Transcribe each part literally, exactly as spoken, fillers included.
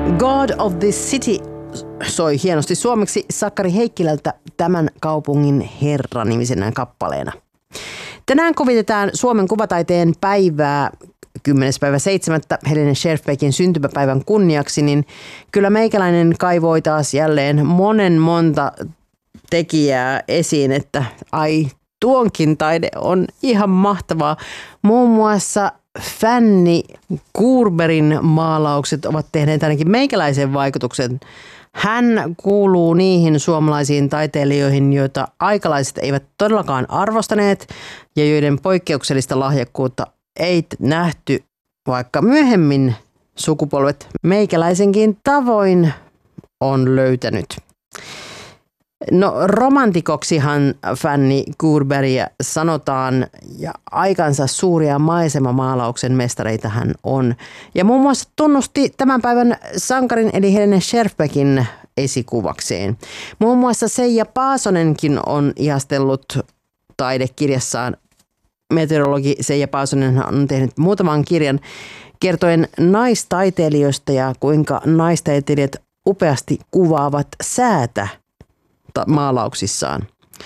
God of the City soi hienosti suomeksi Sakari Heikkilältä Tämän kaupungin herra -nimisenä kappaleena. Tänään kovitetaan Suomen kuvataiteen päivää kymmenes päivä seitsemättä Helene Scherfbeckin syntymäpäivän kunniaksi, niin kyllä meikäläinen kaivoi taas jälleen monen monta tekijää esiin, että ai tuonkin taide on ihan mahtavaa. Muun muassa Fanny Kuurberin maalaukset ovat tehneet ainakin meikäläisen vaikutuksen. Hän kuuluu niihin suomalaisiin taiteilijoihin, joita aikalaiset eivät todellakaan arvostaneet ja joiden poikkeuksellista lahjakkuutta ei nähty, vaikka myöhemmin sukupolvet meikäläisenkin tavoin on löytänyt. No romantikoksihan Fanny Kuurberia sanotaan ja aikansa suuria maisemamaalauksen mestareita hän on. Ja muun muassa tunnusti tämän päivän sankarin eli Helene Scherfbeckin esikuvakseen. Muun muassa Seija Paasonenkin on ihastellut taidekirjassaan. Meteorologi Seija Paasonen on tehnyt muutaman kirjan kertoen naistaiteilijoista ja kuinka naistaiteilijat upeasti kuvaavat säätä maalauksissaan.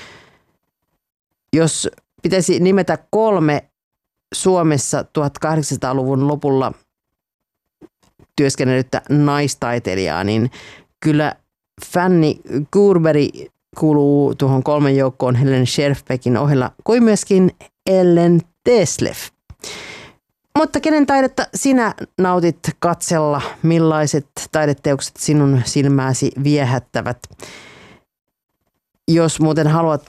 Jos pitäisi nimetä kolme Suomessa tuhatkahdeksansataaluvun lopulla työskennellyttä naistaiteilijaa, niin kyllä Fanny Kuurberi kuuluu tuohon kolmen joukkoon Helene Scherfbeckin ohella, kuin myöskin Ellen Teesleff. Mutta kenen taidetta sinä nautit katsella? Millaiset taideteokset sinun silmääsi viehättävät? Jos muuten haluat,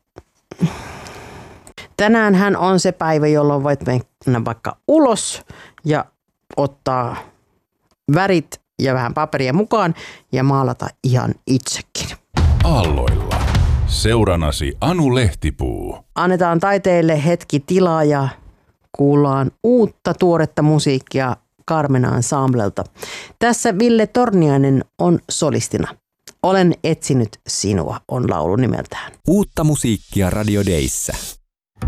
tänäänhän on se päivä, jolloin voit mennä vaikka ulos ja ottaa värit ja vähän paperia mukaan ja maalata ihan itsekin. Aalloilla. Seuranasi Anu Lehtipuu. Annetaan taiteelle hetki tilaa ja kuullaan uutta tuoretta musiikkia Carmen Ensemblelta. Tässä Ville Torniainen on solistina. Olen etsinyt sinua on laulu nimeltään. Uutta musiikkia Radio Dayssä.